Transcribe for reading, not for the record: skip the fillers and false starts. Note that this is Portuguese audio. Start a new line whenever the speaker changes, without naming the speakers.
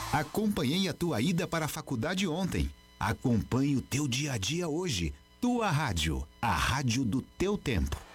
Acompanhei a tua ida para a faculdade ontem. Acompanhe o teu dia a dia hoje. Tua rádio, a rádio do teu tempo.